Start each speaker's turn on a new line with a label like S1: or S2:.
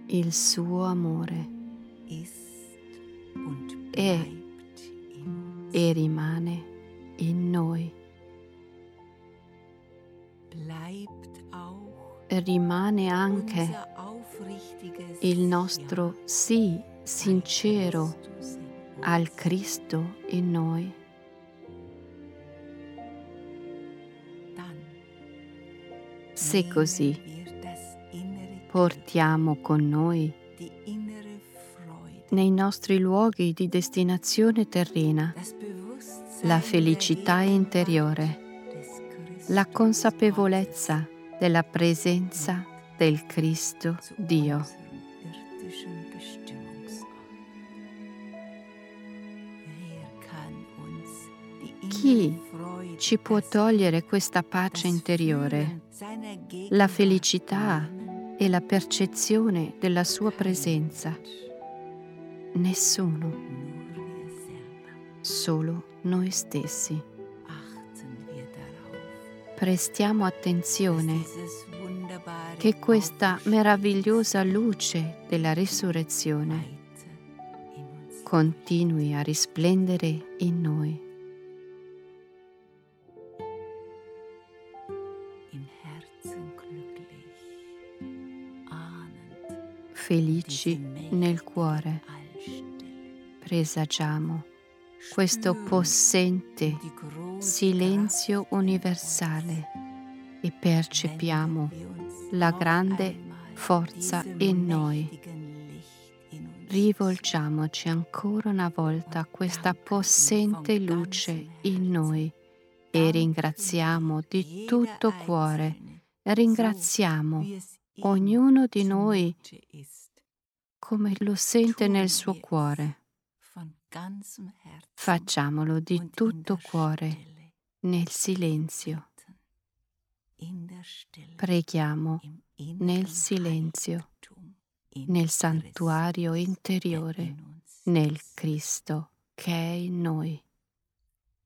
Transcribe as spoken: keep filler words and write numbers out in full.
S1: il suo amore è e rimane in noi. Rimane anche il nostro sì sincero al Cristo in noi. Se così, portiamo con noi nei nostri luoghi di destinazione terrena la felicità interiore, la consapevolezza della presenza del Cristo Dio. Chi ci può togliere questa pace interiore, la felicità e la percezione della sua presenza? Nessuno, solo noi stessi. Prestiamo attenzione che questa meravigliosa luce della risurrezione continui a risplendere in noi. Felici nel cuore, presagiamo questo possente silenzio universale e percepiamo la grande forza in noi. Rivolgiamoci ancora una volta a questa possente luce in noi e ringraziamo di tutto cuore, ringraziamo ognuno di noi come lo sente nel suo cuore. Facciamolo di tutto cuore, nel silenzio. Preghiamo nel silenzio, nel santuario interiore, nel Cristo che è in noi.